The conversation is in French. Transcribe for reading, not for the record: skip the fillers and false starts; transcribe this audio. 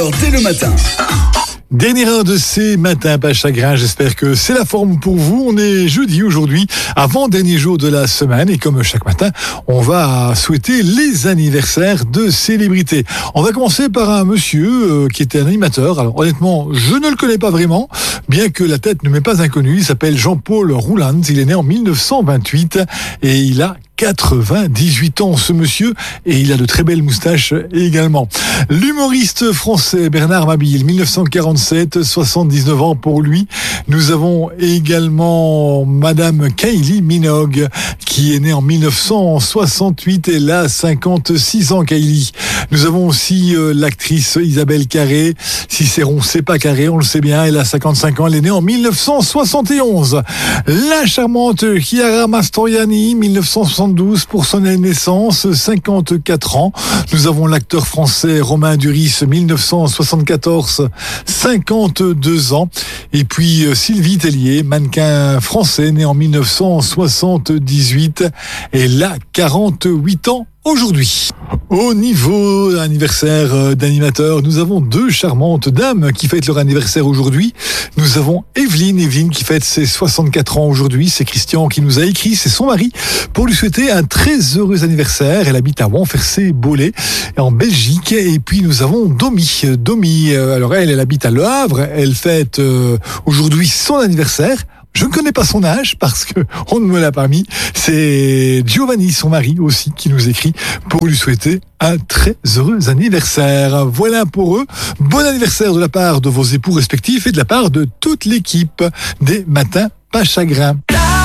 Dès le matin. Dernière heure de ces matins pas chagrin, j'espère que c'est la forme pour vous. On est jeudi aujourd'hui, avant-dernier jour de la semaine, et comme chaque matin, on va souhaiter les anniversaires de célébrités. On va commencer par un monsieur qui était un animateur. Alors honnêtement, je ne le connais pas vraiment, bien que la tête ne m'est pas inconnue. Il s'appelle Jean-Paul Rouland, il est né en 1928 et il a 98 ans, ce monsieur, et il a de très belles moustaches également. L'humoriste français Bernard Mabille, 1947, 79 ans pour lui. Nous avons également Madame Kylie Minogue, qui est née en 1968, et elle a 56 ans, Kylie. Nous avons aussi l'actrice Isabelle Carré. Cicéron, c'est pas carré, on le sait bien, elle a 55 ans, elle est née en 1971. La charmante Chiara Mastroianni, 1972 pour son naissance, 54 ans. Nous avons l'acteur français Romain Duris, 1974, 52 ans. Et puis Sylvie Tellier, mannequin français, né en 1978, elle a 48 ans aujourd'hui. Au niveau anniversaire d'animateur, nous avons deux charmantes dames qui fêtent leur anniversaire aujourd'hui. Nous avons Evelyne qui fête ses 64 ans aujourd'hui. C'est Christian qui nous a écrit, c'est son mari, pour lui souhaiter un très heureux anniversaire. Elle habite à Wanfersé-Bollé, en Belgique. Et puis nous avons Domi. Alors elle habite à Le Havre. Elle fête aujourd'hui son anniversaire. Je ne connais pas son âge parce que on ne me l'a pas mis. C'est Giovanni, son mari aussi, qui nous écrit pour lui souhaiter un très heureux anniversaire. Voilà pour eux. Bon anniversaire de la part de vos époux respectifs et de la part de toute l'équipe des Matins pas chagrin.